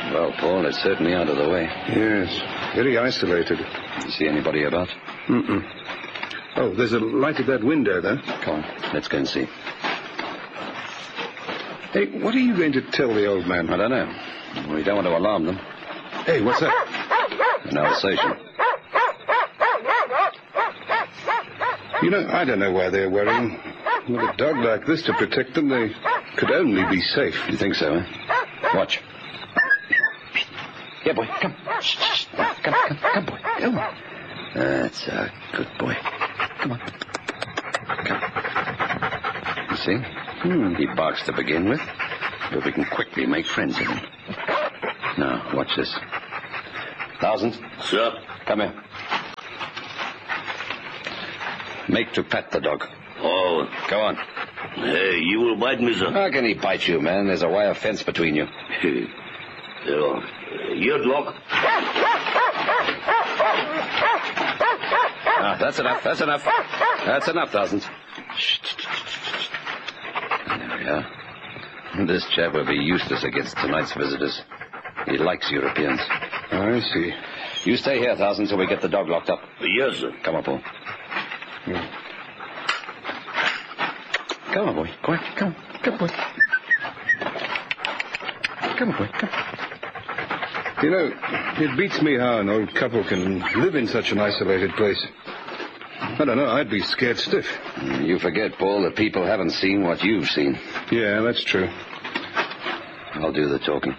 Well, Paul, it's certainly out of the way. Yes, very isolated. You see anybody about? Mm-mm. Oh, there's a light at that window, though. Come on, let's go and see. Hey, what are you going to tell the old man? I don't know. We don't want to alarm them. Hey, what's that? An Alsatian. You know, I don't know why they're worrying. With a dog like this to protect them, they could only be safe. You think so, eh? Watch. Here, boy, come. Shh. Come, boy. Come on. That's a good boy. Come on. Come. You see? He barks to begin with, but we can quickly make friends with him. Now, watch this. 1000. Sir. Come here. Make to pet the dog. Oh. Go on. Hey, you will bite me, sir? How can he bite you, man? There's a wire fence between you. Your dog. That's enough. That's enough, 1000. Shh. There we are. This chap will be useless against tonight's visitors. He likes Europeans. I see. You stay here, 1000, till we get the dog locked up. Yes, sir. Come on, Paul. Come on, boy. Quick. Come, boy. Come on, boy. Come. You know, it beats me how an old couple can live in such an isolated place. I don't know, I'd be scared stiff. You forget, Paul, that people haven't seen what you've seen. Yeah, that's true. I'll do the talking.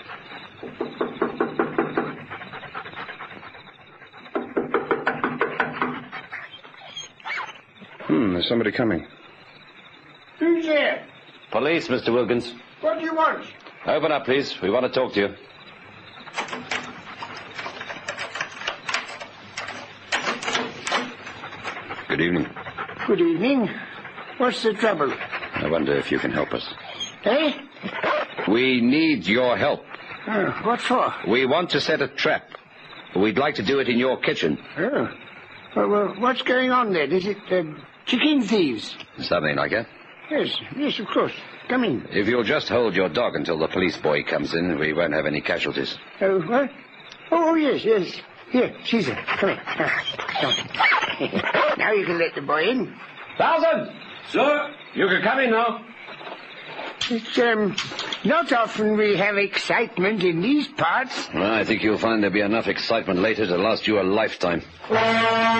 There's somebody coming. Who's there? Police, Mr. Wilkins. What do you want? Open up, please. We want to talk to you. Good evening. Good evening. What's the trouble? I wonder if you can help us. Eh? We need your help. What for? We want to set a trap. We'd like to do it in your kitchen. Oh. Well, what's going on then? Is it chicken thieves? Something like that. Yes, of course. Come in. If you'll just hold your dog until the police boy comes in, we won't have any casualties. Oh, what? Oh, yes. Here, Caesar, come here. Come. Now you can let the boy in. 1000! Sir, you can come in now. It's, not often we have excitement in these parts. Well, I think you'll find there'll be enough excitement later to last you a lifetime.